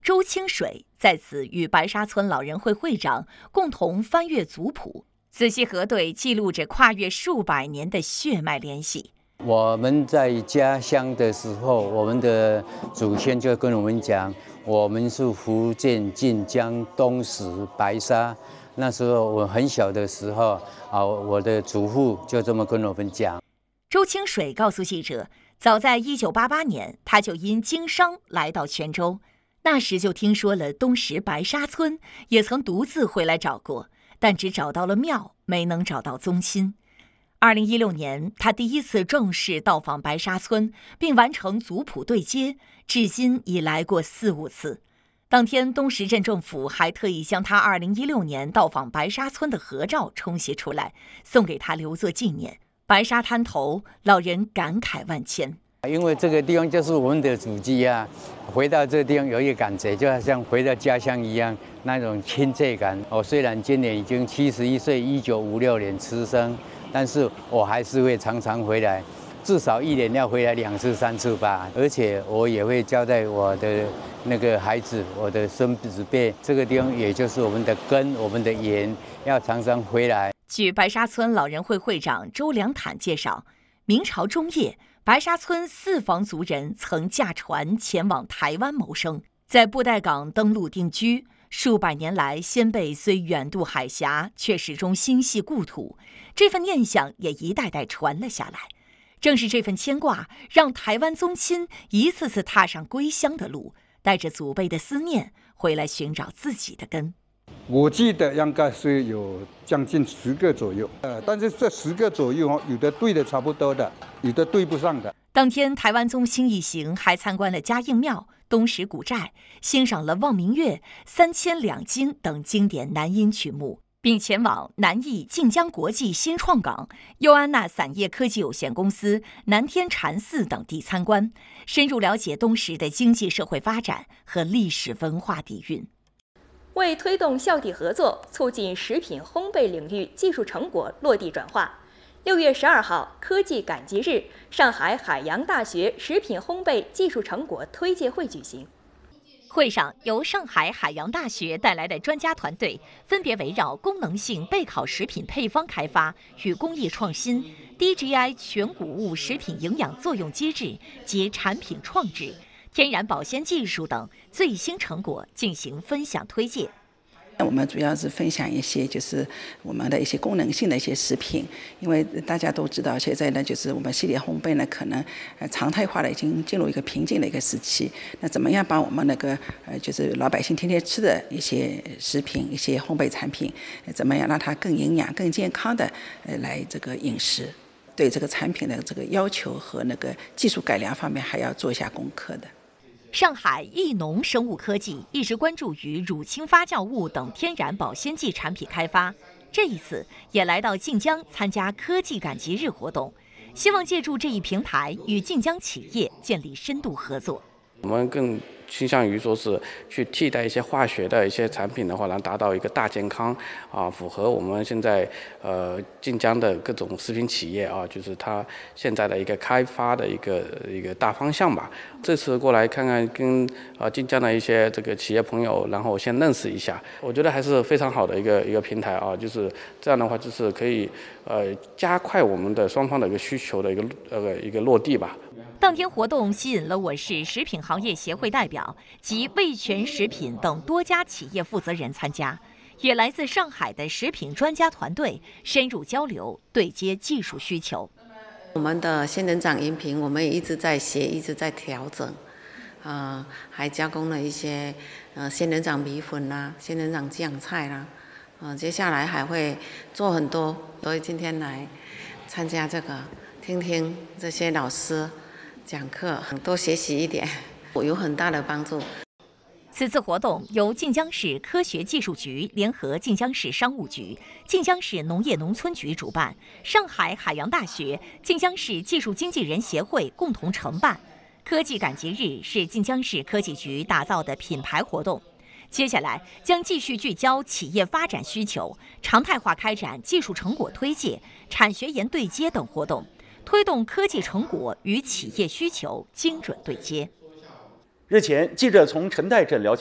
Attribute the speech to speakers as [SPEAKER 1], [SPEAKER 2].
[SPEAKER 1] 周清水在此与白沙村老人会会长共同翻阅族谱，仔细核对，记录着跨越数百年的血脉联系。
[SPEAKER 2] 我们在家乡的时候，我们的祖先就跟我们讲，我们是福建晋江东石白沙。那时候我很小的时候我的祖父就这么跟我们讲。
[SPEAKER 1] 周清水告诉记者，早在1988年，他就因经商来到泉州，那时就听说了东石白沙村，也曾独自回来找过，但只找到了庙，没能找到宗亲。2016年，他第一次正式到访白沙村，并完成族谱对接，至今已来过4、5次。当天，东石镇政府还特意将他2016年到访白沙村的合照冲洗出来，送给他留作纪念。白沙滩头，老人感慨万千。
[SPEAKER 2] 因为这个地方就是我们的祖迹啊，回到这个地方有一个感觉，就好像回到家乡一样，那种亲切感。我虽然今年已经71岁，1956年出生，但是我还是会常常回来，至少1年要回来2次、3次吧。而且我也会交代我的那个孩子，我的孙子辈，这个地方也就是我们的根，我们的源，要常常回来。
[SPEAKER 1] 据白沙村老人会会长周良坦介绍，明朝中叶，白沙村4房族人曾驾船前往台湾谋生，在布袋港登陆定居。数百年来，先辈虽远渡海峡，却始终心系故土，这份念想也一代代传了下来。正是这份牵挂，让台湾宗亲一次次踏上归乡的路，带着祖辈的思念回来寻找自己的根。
[SPEAKER 3] 我记得应该是有将近10个左右，但是这10个左右有的对的差不多的，有的对不上的。
[SPEAKER 1] 当天，台湾宗亲一行还参观了嘉应庙、东石古寨，欣赏了望明月、三千两金等经典南音曲目，并前往南艺晋江国际新创港、优安娜伞业科技有限公司、南天禅寺等地参观，深入了解东石的经济社会发展和历史文化底蕴。
[SPEAKER 4] 为推动校地合作，促进食品烘焙领域技术成果落地转化，6月12号科技赶集日，上海海洋大学食品烘焙技术成果推介会举行。
[SPEAKER 1] 会上，由上海海洋大学带来的专家团队，分别围绕功能性备考食品配方开发与工艺创新、DGI 全谷物食品营养作用机制及产品创制、天然保鲜技术等最新成果进行分享推介。
[SPEAKER 5] 我们主要是分享一些就是我们的一些功能性的一些食品，因为大家都知道现在呢，就是我们系列烘焙呢，可能常态化的已经进入一个瓶颈的一个时期。那怎么样把我们那个就是老百姓天天吃的一些食品、一些烘焙产品，怎么样让它更营养、更健康的来这个饮食？对这个产品的这个要求和那个技术改良方面还要做一下功课的。
[SPEAKER 1] 上海益农生物科技一直关注于乳清发酵物等天然保鲜剂产品开发，这一次也来到晋江参加科技赶集日活动，希望借助这一平台与晋江企业建立深度合作。
[SPEAKER 6] 我们更倾向于说是去替代一些化学的一些产品的话，能达到一个大健康符合我们现在晋江的各种食品企业就是它现在的一个开发的一个大方向吧。这次过来看看跟晋江的一些这个企业朋友，然后先认识一下，我觉得还是非常好的一个平台就是这样的话，就是可以加快我们的双方的一个需求的一个落地吧。
[SPEAKER 1] 当天活动吸引了我市食品行业协会代表及味全食品等多家企业负责人参加，与来自上海的食品专家团队深入交流，对接技术需求。
[SPEAKER 7] 我们的仙人掌饮品，我们也一直在学，一直在调整，还加工了一些仙人掌米粉啦、仙人掌酱菜啦，接下来还会做很多，所以今天来参加这个，听听这些老师讲课，多学习一点，有很大的帮助。
[SPEAKER 1] 此次活动由晋江市科学技术局联合晋江市商务局、晋江市农业农村局主办，上海海洋大学、晋江市技术经纪人协会共同承办。科技赶集日是晋江市科技局打造的品牌活动，接下来将继续聚焦企业发展需求，常态化开展技术成果推介、产学研对接等活动，推动科技成果与企业需求精准对接。
[SPEAKER 8] 日前，记者从陈岱镇了解